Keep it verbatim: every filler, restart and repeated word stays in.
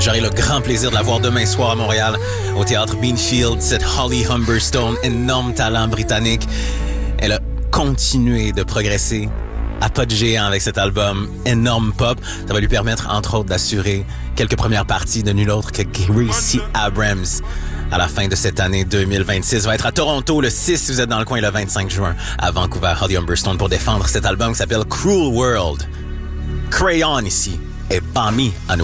J'aurai le grand plaisir de la voir demain soir à Montréal, au Théâtre Beanfield, cette Holly Humberstone, énorme talent britannique. Elle a continué de progresser à pas de géant avec cet album, énorme pop. Ça va lui permettre, entre autres, d'assurer quelques premières parties de nul autre que Gracie Abrams à la fin de cette année deux mille vingt-six. Va être à Toronto le six si vous êtes dans le coin, le vingt-cinq juin à Vancouver, Holly Humberstone pour défendre cet album qui s'appelle Cruel World. Crayon ici et Bami à nous.